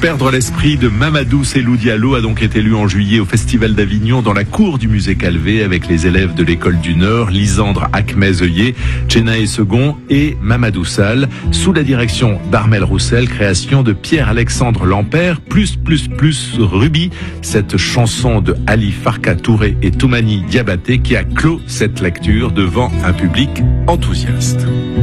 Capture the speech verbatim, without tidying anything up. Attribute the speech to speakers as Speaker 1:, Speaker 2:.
Speaker 1: Perdre l'esprit de Mamadou Selou Diallo a donc été lu en juillet au Festival d'Avignon dans la cour du musée Calvé avec les élèves de l'école du Nord, Lisandre Akmez-Œillet, Tchénaé Second et Mamadou Sall, sous la direction d'Armel Roussel, création de Pierre-Alexandre Lampert, plus plus plus Ruby, cette chanson de Ali Farka Touré et Toumani Diabaté qui a clos cette lecture devant un public enthousiaste.